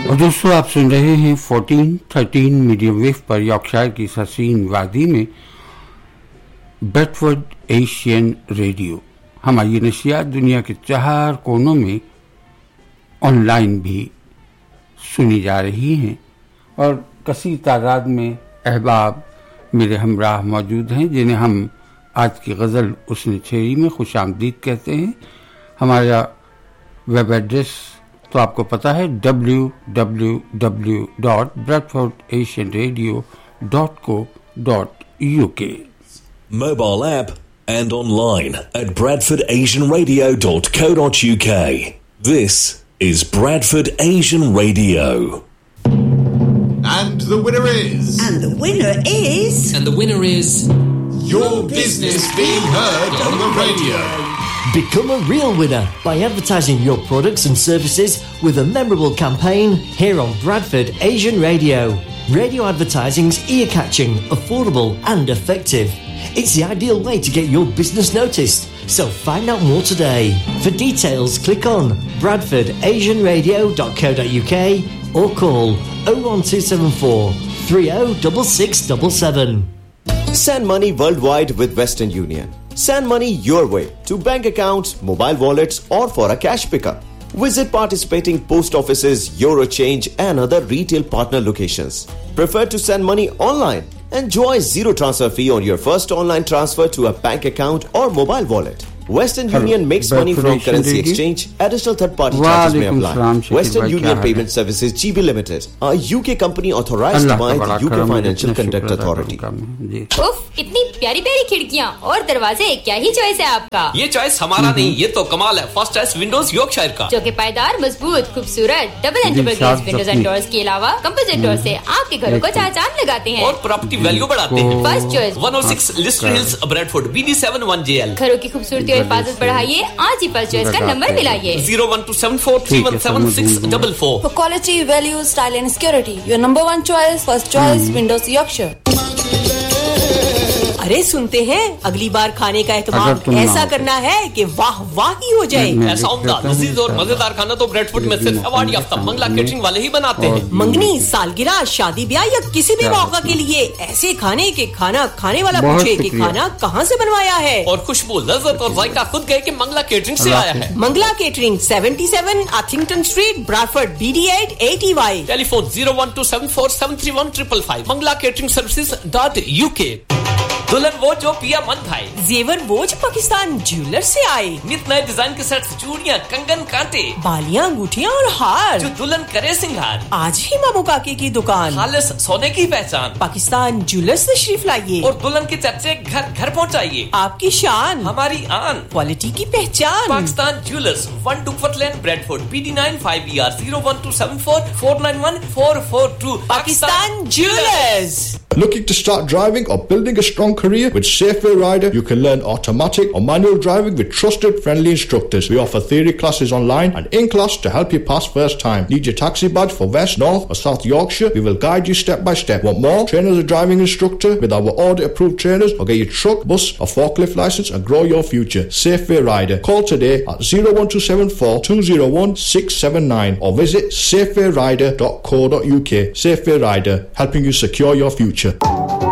और दोस्तों आप सुन रहे हैं 1413 मीडियम वेव पर यॉर्कशायर की हसीन वादी में ब्रैडफोर्ड एशियन रेडियो। हमारी नशियात दुनिया के 4 कोनों में ऑनलाइन भी सुनी जा रही हैं और कसीर तादाद में अहबाब मेरे हमराह मौजूद हैं जिन्हें हम आज की गज़ल उसने छेड़ी में खुशामदीद कहते हैं। हमारा वेब एड्रेस तो आपको पता है www.bradfordasianradio.co.uk। Mobile app and online at bradfordasianradio.co.uk. This is Bradford Asian Radio. And the winner is... And the winner is... And the winner is... Your business being heard on the radio. Become a real winner by advertising your products and services with a memorable campaign here on Bradford Asian Radio. Radio advertising's ear-catching, affordable and effective. It's the ideal way to get your business noticed. So find out more today. For details, click on bradfordasianradio.co.uk or call 01274 306677. Send money worldwide with Western Union. Send money your way to bank accounts, mobile wallets or for a cash pickup. Visit participating post offices, Eurochange and other retail partner locations. Prefer to send money online? Enjoy zero transfer fee on your first online transfer to a bank account or mobile wallet. Western Union makes money from currency exchange. Additional third-party charges may apply. Western Union Payment Services GB Limited, a UK company authorized by the UK Financial Conduct Authority. उफ, इतनी प्यारी-प्यारी खिड़कियां और दरवाजे, क्या ही choice है आपका? ये choice हमारा नहीं, ये तो कमाल है। फर्स्ट चॉइस विंडोज यॉर्कशायर का, जो कि पायदार, मजबूत, खूबसूरत, double and triple ग्लेज़ Windows and doors के अलावा कंपोजिट डोर से आपके घरों को चार-चांद लगाते हैं और प्रॉपर्टी वैल्यू बढ़ाते हैं। First choice 106 Leicester hills, Bradford, BD71JL। घरों की खूबसूरती और हिफाजत बढ़ाइए, आज ही फर्स्ट चॉइस का number मिलाइए 01274317644 For quality, value, style and security, your number one choice, first choice, Windows Yorkshire. अरे सुनते हैं, अगली बार खाने का एहतमाम ऐसा करना है कि वाह वाह ही हो जाए। ऐसा उम्दा, लजीज और मजेदार खाना तो ब्रैडफोर्ड में सिर्फ अवार्ड याफ्ता मंगला केटरिंग वाले ही बनाते हैं। मंगनी, सालगिरह, शादी ब्याह या किसी भी मौका के लिए ऐसे खाने के खाना खाने वाला पूछे कि खाना कहाँ से बनवाया है और खुशबू, लज्जत और जायका खुद गए कि मंगला केटरिंग से आया है। Mangla catering 77 आथिंगटन street, Bradford, BD8 80Y। Telephone 01274731555 manglacateringservices.uk। दुल्हन वो जो पिया मन भाई, जेवर वो जो पाकिस्तान ज्वेलर से आए, नित नए डिजाइन के सेट्स, चूड़ियां, कंगन, कांटे, बालियां, अंगूठियां और हार, जो दुल्हन करे सिंगार। आज ही मामू काके की दुकान, खालिस सोने की पहचान, पाकिस्तान ज्वेलर्स तशरीफ लाइए और दुल्हन के चर्चे घर घर पहुंचाइए। आपकी शान, हमारी आन, क्वालिटी की पहचान। Pakistan jewellers, 1 Duckworth Lane, Bradford, BD9 5ER 01274491442। Pakistan jewellers. Looking to start driving or building a strong career with Safeway Rider? You can learn automatic or manual driving with trusted, friendly instructors. We offer theory classes online and in class to help you pass first time. Need your taxi badge for West, North or South Yorkshire? We will guide you step by step. Want more? Train as a driving instructor with our audit-approved trainers, or get your truck, bus or forklift license and grow your future. Safeway Rider. Call today at 01274 201 679 or visit safewayrider.co.uk. Safeway Rider, helping you secure your future.